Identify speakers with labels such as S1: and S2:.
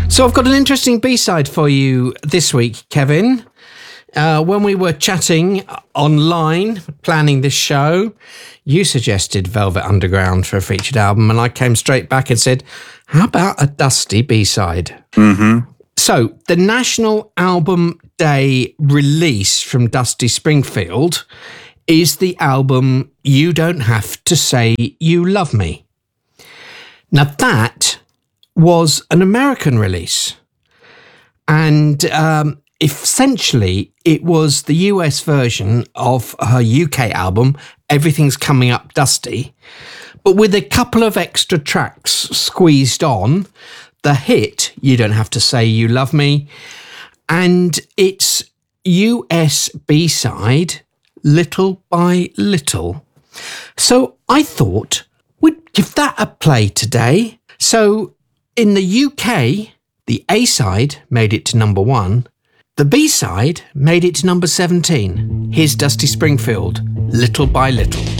S1: So I've got an interesting B-side for you this week, Kevin. When we were chatting online, planning this show, you suggested Velvet Underground for a featured album, and I came straight back and said, how about a Dusty B-side?
S2: Mm-hmm.
S1: So the National Album Day release from Dusty Springfield is the album You Don't Have to Say You Love Me. Now that was an American release, and essentially it was the US version of her UK album Everything's Coming Up Dusty, but with a couple of extra tracks squeezed on, the hit You Don't Have to Say You Love Me, and its US B-side Little by Little. So I thought we'd give that a play today. So in the UK, the A-side made it to number 1. The B-side made it to number 17. Here's Dusty Springfield, Little by Little.